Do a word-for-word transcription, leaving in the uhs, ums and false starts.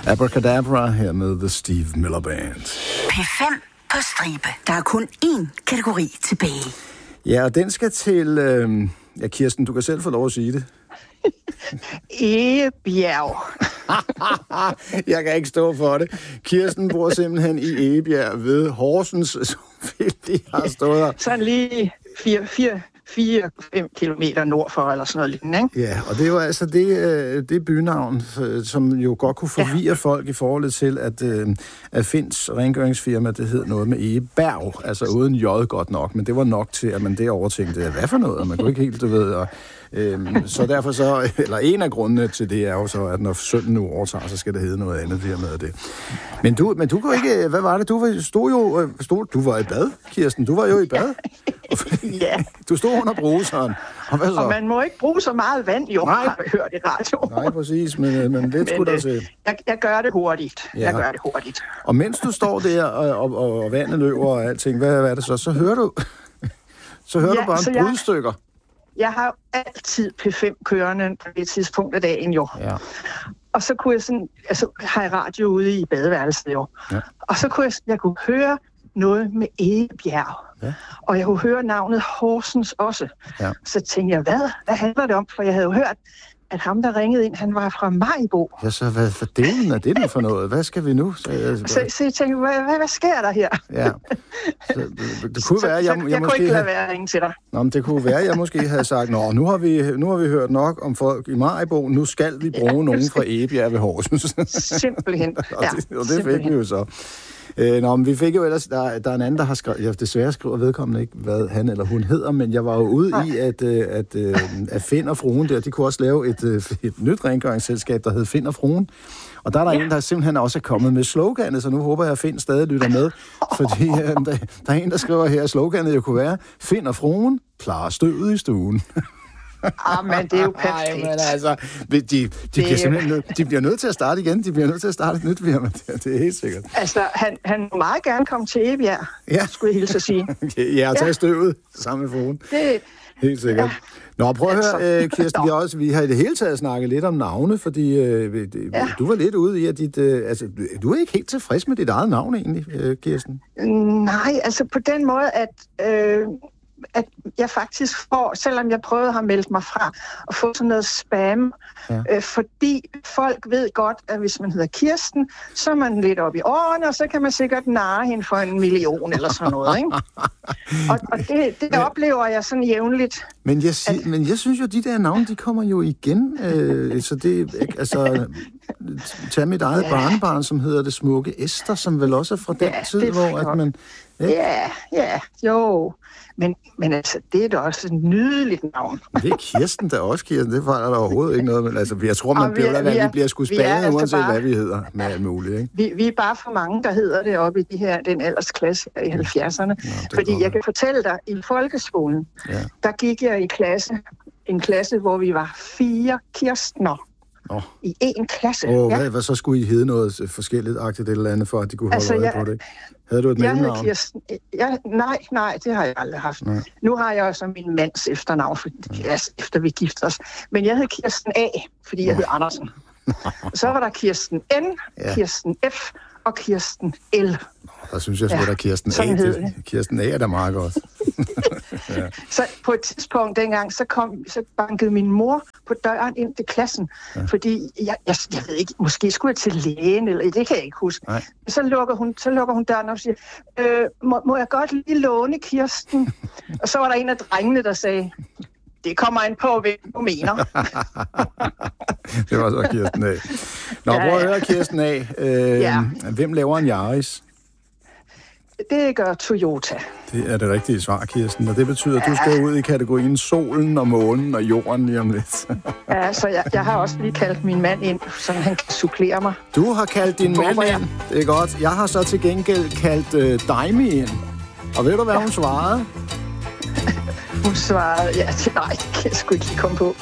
Abracadabra her med The Steve Miller Band. P fem på stribe. Der er kun én kategori tilbage. Ja, og den skal til... Øh... Ja, Kirsten, du kan selv få lov at sige det. Egebjerg. Jeg kan ikke stå for det. Kirsten bor simpelthen i Egebjerg ved Horsens, som vi har stået her. Sådan lige fire, fire, fire, fem kilometer nord for, eller sådan noget lignende, ikke? Ja, og det er jo altså det, det bynavn, som jo godt kunne forvirre ja. folk i forhold til, at, at Finns rengøringsfirma, det hed noget med Egeberg, altså uden J godt nok, men det var nok til, at man derovre tænkte, hvad for noget, og man kunne ikke helt, du ved, og Øhm, så derfor så, eller en af grundene til det er jo så, at når sønnen nu overtager, så skal det hedde noget andet der med det. Men du, men du kunne ikke, hvad var det, du stod jo, stod, du var i bad, Kirsten, du var jo i bad. Ja. Du stod under bruseren. Og hvad så? Og man må ikke bruge så meget vand, jo, Nej. har jeg hørt i radio. Nej, præcis, men, men lidt skulle der se. Jeg, jeg gør det hurtigt, ja. jeg gør det hurtigt. Og mens du står der, og, og, og vandet løber og alting, hvad, hvad er det så, så hører du, så hører ja, du bare en brudstykker. Jeg har jo altid P fem kørende på det tidspunkt af dagen, jo. Ja. Og så kunne jeg sådan, altså har jeg radio ude i badeværelset, jo. Ja. Og så kunne jeg, jeg kunne høre noget med Egebjerg. Ja. Og jeg kunne høre navnet Horsens også. Ja. Så tænkte jeg, hvad? Hvad handler det om? For jeg havde jo hørt, at ham, der ringede ind, han var fra Maribo. Ja, så hvad for delen er det for noget? Hvad skal vi nu? Så, så, så, så jeg tænkte, hvad, hvad, hvad sker der her? Ja. Så, det, det kunne så, være, jeg, så, jeg, jeg måske kunne ikke lade have... være at ringe til dig. Nå, men det kunne være, jeg måske havde sagt, nå, nu har vi, nu har vi hørt nok om folk i Maribo, nu skal vi bruge ja, nogen fra Egebjerg ved Horsens. Simpelthen. og det, og det simpelthen. Fik vi jo så. Øh, nå, men vi fik jo ellers, der, der er en anden, der har skrevet, jeg desværre skriver vedkommende ikke, hvad han eller hun hedder, men jeg var jo ude Nej. i, at, at, at, at Finn og Fruen der, de kunne også lave et, et nyt rengøringsselskab, der hed Finn og Fruen. Og der er der ja. en, der simpelthen også er kommet med sloganet, så nu håber jeg, at Finn stadig lytter med, fordi øh, der, der er en, der skriver her, at sloganet jo kunne være, Finn og Fruen klarer støvet i stuen. Ah, men det er jo perfekt. Ej, men altså, de, de, de, bliver simpelthen nød, de bliver nødt til at starte igen. De bliver nødt til at starte et nyt firma. Det, det er helt sikkert. Altså, han, han må meget gerne komme til Egebjerg, ja. skulle jeg hilse at sige. ja, og tage ja. støvet sammen med Fruen. Det, helt sikkert. Ja. Nå, prøv at høre, Kirsten, vi, også, vi har i det hele taget snakket lidt om navne, fordi øh, ja. du var lidt ude i, at dit, øh, altså, du er ikke helt tilfreds med dit eget navn egentlig, øh, Kirsten? Nej, altså på den måde, at... Øh, at jeg faktisk får, selvom jeg prøvede at have meldt mig fra, at få sådan noget spam, ja. øh, fordi folk ved godt, at hvis man hedder Kirsten, så er man lidt oppe i årene, og så kan man sikkert narre hende for en million eller sådan noget, ikke? Og, og det, det ja. oplever jeg sådan jævnligt. Men jeg, sig, at, men jeg synes jo, de der navne, de kommer jo igen, øh, så det, altså, tag mit eget ja. barnebarn, som hedder det smukke Esther, som vel også er fra den ja, tid, hvor at man... Ja, ja, ja jo... Men, men altså, det er da også et nydeligt navn. Det er Kirsten, der også Kirsten. Det var der overhovedet ikke noget. Men altså, jeg tror, man bliver, vi, er, vi bliver sgu spændende, altså uanset bare, hvad vi hedder med alt muligt. Ikke? Vi, vi er bare for mange, der hedder det oppe i de her, den aldersklasse i halvfjerdserne. Ja, fordi jeg kan fortælle dig, i folkeskolen, ja. der gik jeg i klasse, en klasse, hvor vi var fire Kirstner. Oh. I én klasse. Oh, ja. hvad, hvad så skulle I hedde noget forskelligt-agtigt eller andet, for at de kunne holde altså, øje jeg, på det? Havde du et mellemnavn? Jeg Kirsten, jeg, nej, nej, det har jeg aldrig haft. Nej. Nu har jeg også min mands efternavn, fordi, ja. efter vi giftede os. Men jeg hed Kirsten A, fordi jeg hed Andersen. Så var der Kirsten N, ja. Kirsten F og Kirsten L. Der synes jeg sgu, ja. der Kirsten A. Det, Kirsten A er da meget godt. ja. Så på et tidspunkt dengang, så, kom, så bankede min mor på døren ind til klassen. Ja. Fordi, jeg, jeg, jeg ved ikke, måske skulle jeg til lægen, eller det kan jeg ikke huske. Nej. Så lukker hun, så lukker hun døren og siger, øh, må, må jeg godt lige låne Kirsten? Og så var der en af drengene, der sagde, det kommer an på, hvad du mener. Det var så Kirsten A. Nå, prøv at høre Kirsten A. Øh, ja. Hvem laver en Yaris? Det gør Toyota. Det er det rigtige svar, Kirsten. Og det betyder, at du skal ud i kategorien solen og månen og jorden lige om lidt. Ja, så jeg, jeg har også lige kaldt min mand ind, så han kan supplere mig. Du har kaldt din mand ind. Det er godt. Jeg har så til gengæld kaldt øh, Daimi ind. Og ved du, hvad ja. hun svarede? Hun svarede, ja, nej, det kan jeg sgu ikke lige komme på.